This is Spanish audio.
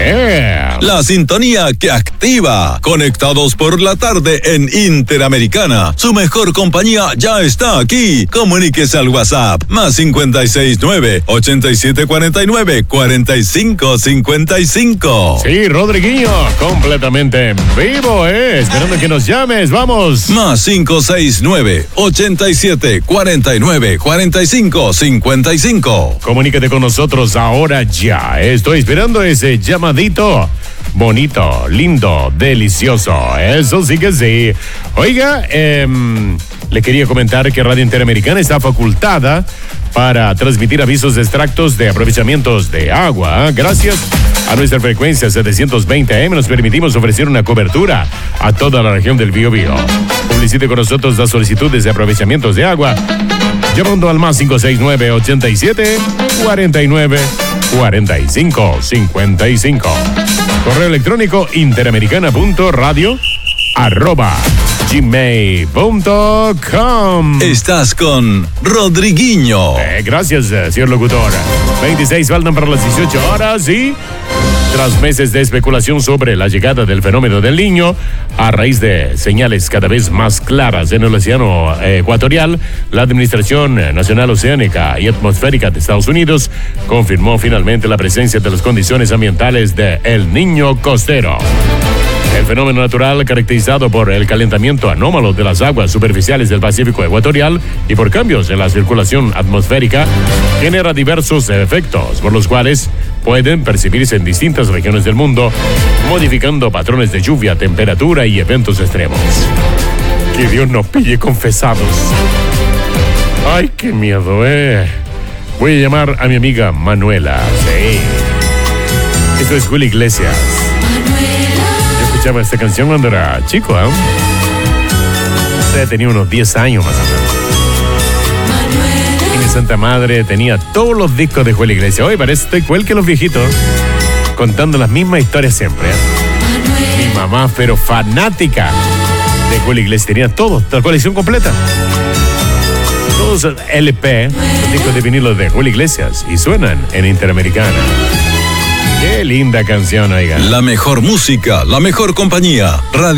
Yeah. La sintonía que activa. Conectados por la tarde en Interamericana. Su mejor compañía ya está aquí. Comuníquese al WhatsApp más 569-8749-4555. Sí, Rodriguinho, completamente en vivo, esperando que nos llames, vamos. Más 569-8749-4555. Comunícate con nosotros ahora ya. Estoy esperando ese llamadito. Bonito, lindo, delicioso. Eso sí que sí. Oiga, le quería comentar que Radio Interamericana está facultada para transmitir avisos de extractos de aprovechamientos de agua. Gracias a nuestra frecuencia 720 AM nos permitimos ofrecer una cobertura a toda la región del Biobío. Publicite con nosotros las solicitudes de aprovechamientos de agua llamando al más 569-8749-4555. Correo electrónico interamericana.radio@gmail.com. Estás con Rodriguinho. Gracias, señor locutor. 26 faltan para las 18 horas y tras meses de especulación sobre la llegada del fenómeno del Niño, a raíz de señales cada vez más claras en el océano ecuatorial, la Administración Nacional Oceánica y Atmosférica de Estados Unidos confirmó finalmente la presencia de las condiciones ambientales de El Niño costero. El fenómeno natural, caracterizado por el calentamiento anómalo de las aguas superficiales del Pacífico ecuatorial y por cambios en la circulación atmosférica, genera diversos efectos, por los cuales pueden percibirse en distintas regiones del mundo, modificando patrones de lluvia, temperatura y eventos extremos. Que Dios nos pille confesados. Ay, qué miedo, Voy a llamar a mi amiga Manuela. Sí. Esto es Julio Iglesias. Escuchaba esta canción cuando era chico, tenía unos 10 años más o menos. Y mi santa madre tenía todos los discos de Julio Iglesias. Hoy parece estoy igual que los viejitos, contando las mismas historias siempre. Mi mamá, pero fanática de Julio Iglesias, tenía todo, la colección completa. Todos LP, los discos de vinilo de Julio Iglesias, y suenan en Interamericana. Qué linda canción, oigan. La mejor música, la mejor compañía. Radio